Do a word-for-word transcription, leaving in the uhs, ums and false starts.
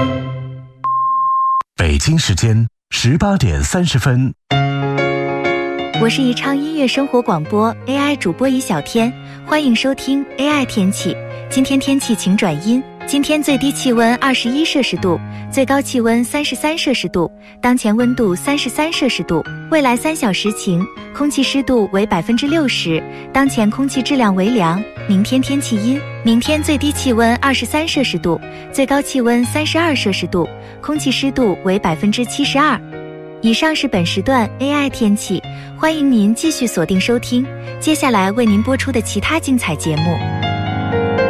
北京时间十八点三十分。 我是宜昌音乐生活广播 A I 主播宜小天，欢迎收听 A I 天气。今天天气晴转阴，今天最低气温二十一摄氏度，最高气温三十三摄氏度，当前温度三十三摄氏度。未来三小时晴，空气湿度为百分之六十，当前空气质量为良。明天天气阴，明天最低气温二十三摄氏度，最高气温三十二摄氏度，空气湿度为百分之七十二。以上是本时段 A I 天气，欢迎您继续锁定收听，接下来为您播出的其他精彩节目。